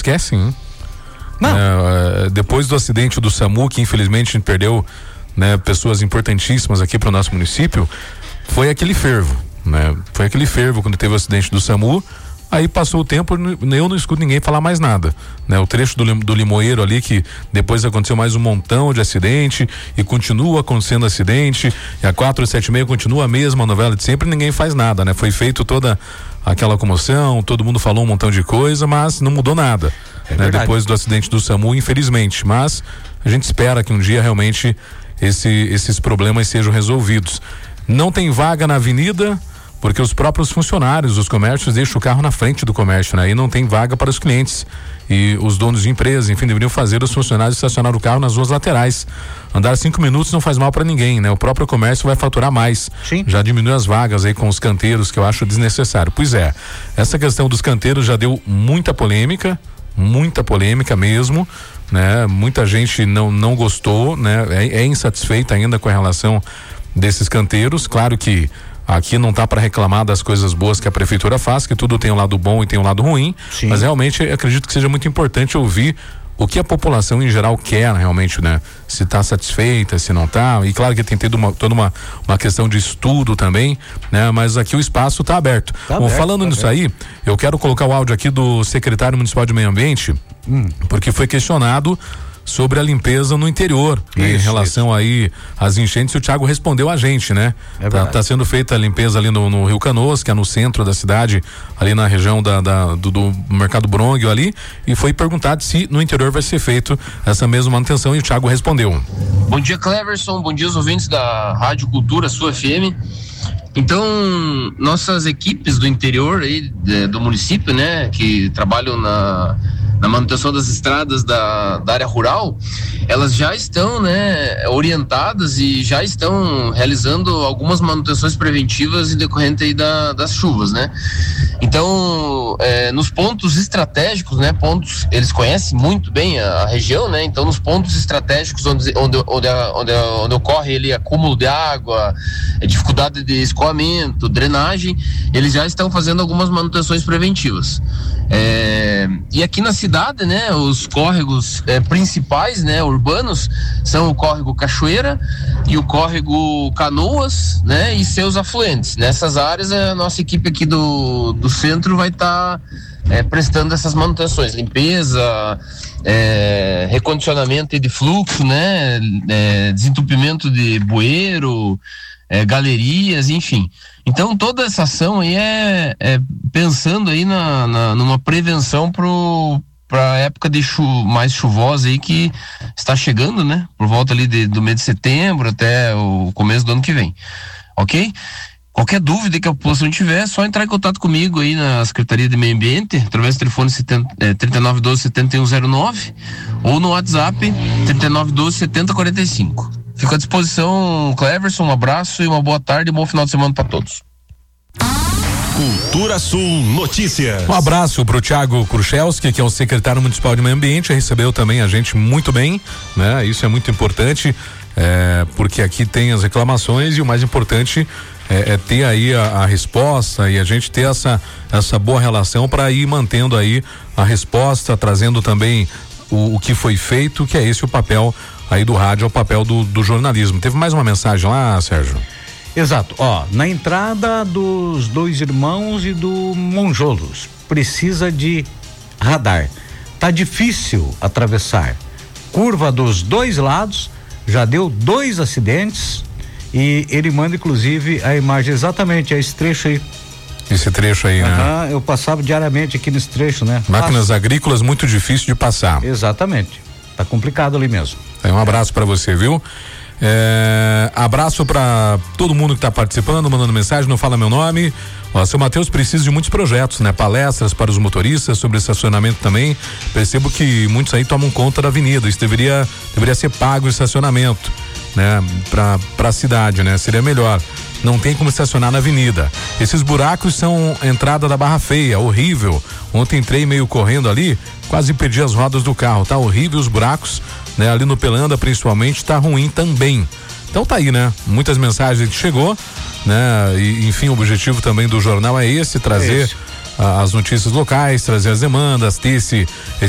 esquecem, hein? Não. Depois do acidente do SAMU, que infelizmente a gente perdeu, né, pessoas importantíssimas aqui para o nosso município, foi aquele fervo, né? Foi aquele fervo quando teve o acidente do SAMU. Aí passou o tempo, eu não escuto ninguém falar mais nada, né? O trecho do Limoeiro ali, que depois aconteceu mais um montão de acidente e continua acontecendo acidente, e a 476 continua a mesma novela de sempre, ninguém faz nada, né? Foi feito toda aquela comoção, todo mundo falou um montão de coisa, mas não mudou nada, né? Depois do acidente do SAMU, infelizmente, mas a gente espera que um dia realmente esses problemas sejam resolvidos. Não tem vaga na avenida, porque os próprios funcionários dos comércios deixam o carro na frente do comércio, né? E não tem vaga para os clientes. E os donos de empresas, enfim, deveriam fazer os funcionários estacionar o carro nas ruas laterais. Andar 5 minutos não faz mal para ninguém, né? O próprio comércio vai faturar mais. Sim. Já diminui as vagas aí com os canteiros, que eu acho desnecessário. Pois é, essa questão dos canteiros já deu muita polêmica mesmo, né? Muita gente não gostou, né? É insatisfeita ainda com a relação desses canteiros. Claro que aqui não tá para reclamar das coisas boas que a prefeitura faz, que tudo tem um lado bom e tem um lado ruim. Sim. Mas realmente acredito que seja muito importante ouvir o que a população em geral quer realmente, né? Se tá satisfeita, se não tá, e claro que tem tido toda uma questão de estudo também, né? Mas aqui o espaço tá aberto. Bom, falando nisso aí, eu quero colocar o áudio aqui do secretário municipal de meio ambiente, porque foi questionado sobre a limpeza no interior, né, em relação aí às enchentes, e o Thiago respondeu a gente, né? Tá sendo feita a limpeza ali no Rio Canoas, que é no centro da cidade, ali na região do Mercado Brongue ali, e foi perguntado se no interior vai ser feito essa mesma manutenção, e o Thiago respondeu. Bom dia, Cleverson, bom dia os ouvintes da Rádio Cultura, sua FM. Então, nossas equipes do interior aí, do município, né, que trabalham na manutenção das estradas da área rural, elas já estão, né, orientadas e já estão realizando algumas manutenções preventivas em decorrente aí das chuvas, né? Então, nos pontos estratégicos, né, eles conhecem muito bem a região, né? Então, nos pontos estratégicos onde ocorre ali acúmulo de água, dificuldade de escoamento, drenagem, eles já estão fazendo algumas manutenções preventivas. E aqui na cidade, né, os córregos principais, né, urbanos, são o córrego Cachoeira e o córrego Canoas, né, e seus afluentes. Nessas áreas, a nossa equipe aqui do centro vai estar prestando essas manutenções, limpeza, recondicionamento de fluxo, né, desentupimento de bueiro, galerias, enfim. Então toda essa ação aí é pensando aí numa prevenção para a época mais chuvosa aí que está chegando, né? Por volta ali do mês de setembro até o começo do ano que vem, ok? Qualquer dúvida que a população tiver, é só entrar em contato comigo aí na Secretaria de Meio Ambiente, através do telefone 3912-7109 ou no WhatsApp 3912-7045. Fico à disposição, Cleverson, um abraço e uma boa tarde e um bom final de semana para todos. Cultura Sul Notícias. Um abraço pro Thiago Kruchelski, que é o secretário municipal de meio ambiente, recebeu também a gente muito bem, né? Isso é muito importante, porque aqui tem as reclamações e o mais importante é ter aí a resposta e a gente ter essa boa relação para ir mantendo aí a resposta, trazendo também o que foi feito, que é esse o papel aí do rádio, é o papel do jornalismo. Teve mais uma mensagem lá, Sérgio? Exato, na entrada dos Dois Irmãos e do Monjolos, precisa de radar. Tá difícil atravessar. Curva dos dois lados, já deu 2 acidentes e ele manda inclusive a imagem exatamente, esse trecho aí. Esse trecho aí, né? Eu passava diariamente aqui nesse trecho, né? Máquinas agrícolas muito difícil de passar. Exatamente, tá complicado ali mesmo. Um abraço para você, viu? Abraço para todo mundo que tá participando, mandando mensagem, não fala meu nome. Seu Matheus precisa de muitos projetos, né? Palestras para os motoristas sobre estacionamento também. Percebo que muitos aí tomam conta da avenida. Isso deveria ser pago o estacionamento, né? Pra cidade, né? Seria melhor. Não tem como estacionar na avenida. Esses buracos são entrada da Barra Feia, horrível. Ontem entrei meio correndo ali, quase perdi as rodas do carro. Tá horrível os buracos, né? Ali no Pelanda principalmente tá ruim também. Então tá aí, né? Muitas mensagens que chegou, né? E enfim, o objetivo também do jornal é esse, trazer as notícias locais, trazer as demandas, ter esse